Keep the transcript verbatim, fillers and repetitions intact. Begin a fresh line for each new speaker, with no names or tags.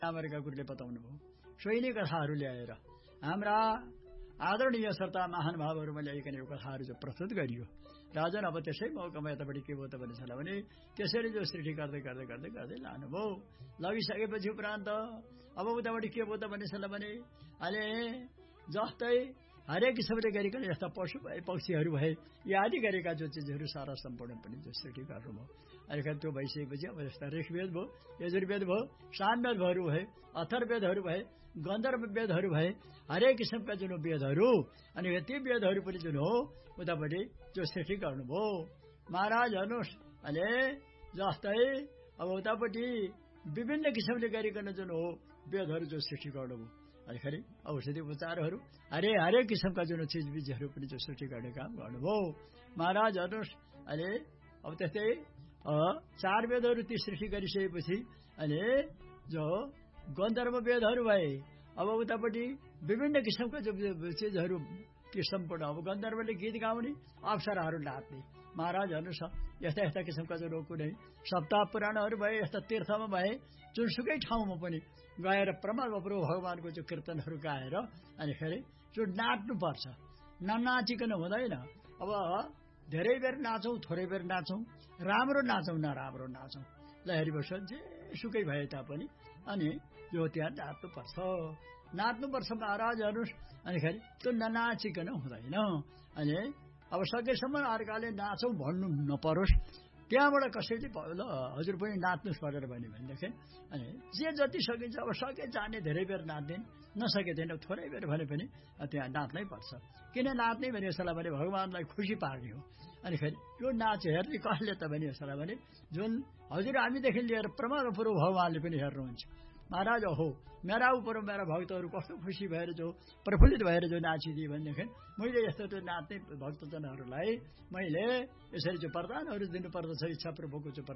रामरका गुरुले बताउनु भयो सोही नै कथाहरू ल्याएर हाम्रा आदरणीय श्रोता महानुभावहरूमा ल्याइकन यो कथाहरू जो प्रस्तुत गरियो राजन अब त्यसै मौकामा यतापट्टि के भयो त भन्ने छ भने त्यसरी जो सृष्टि गर्दै गर्दै गर्दै गर्दै लानुभयो लगिसकेपछि उपरान्त अब उतापट्टि के भयो त भन्ने छ भने अहिले जस्तै हरेक किसिमले गरिकन यस्ता पशु भए पक्षीहरू भए यी आदि गरेका जो चिजहरू सारा सम्पूर्ण पनि जो सृष्टि गर्नुभयो अहिले त्यो भइसकेपछि अब यस्ता ऋग्वेद भयो यजुर्वेद भयो सामवेदहरू भए अथर्ववेदहरू भए गन्धर्व वेदहरू भए हरेक किसिमका जुन वेदहरू अनि ती वेदहरू पनि जुन हो उतापट्टि जो सृष्टि गर्नुभयो महाराज हेर्नुहोस् अहिले जस्तै अब उतापट्टि विभिन्न किसिमले गरिकन जुन हो वेदहरू जो सृष्टि गर्नुभयो अलिकति औषधि उपचारहरू हरे हरेक किसिमका जुन चिजबिजहरू पनि जो सृष्टि गर्ने काम गर्नुभयो महाराज हेर्नुहोस् अहिले अब त्यस्तै चार वेदहरू ती सृष्टि गरिसकेपछि अहिले जो गन्धर्व वेदहरू भए अब उतापट्टि विभिन्न किसिमका जो चिजहरू ती सम्पूर्ण अब गन्धर्वले गीत गाउने अप्सराहरू नाच्ने महाराज हेर्नुहोस् यस्ता यस्ता किसिमका जो कुनै सप्ताह पुराणहरू भए यस्ता तीर्थमा भए जुनसुकै ठाउँमा पनि गएर परमात्मा भगवानको जो कीर्तनहरू गाएर अनि फेरि जो नाच्नुपर्छ ननाचिकन हुँदैन अब धेरै बेर नाचौँ थोरै बेर नाचौँ राम्रो नाचौँ नराम्रो नाचौँ लहरी बस जेसुकै भए तापनि अनि यो त्यहाँ नाच्नुपर्छ नाच्नुपर्छ महाराज हेर्नुहोस् अनिखेरि त्यो ननाचिकन हुँदैन अनि अब सकेसम्म अर्काले नाचौँ भन्नु नपरोस् त्यहाँबाट कसैले ल हजुर पनि नाच्नुहोस् भनेर भन्यो भनेदेखि अनि जे जति सकिन्छ अब सके जाने धेरै बेर नाच्दैन नसके थिएन थोरै बेर भने पनि त्यहाँ नाच्नै पर्छ किन नाच्ने भने यसलाई भने भगवान्लाई खुसी पार्ने हो अनि फेरि यो नाच हेर्ने कसले त भने यसलाई भने जुन हजुर हामीदेखि लिएर परमात्मा भगवान्ले पनि हेर्नुहुन्छ महाराज हो मेरा उपर मेरा भक्तहरू कस्तो खुसी भएर जो प्रफुल्लित भएर जो नाचिदिए भनेदेखि मैले यस्तो त्यो नाच्ने भक्तजनहरूलाई मैले यसरी जो वरदानहरू दिनुपर्दछ इच्छा प्रभुको जो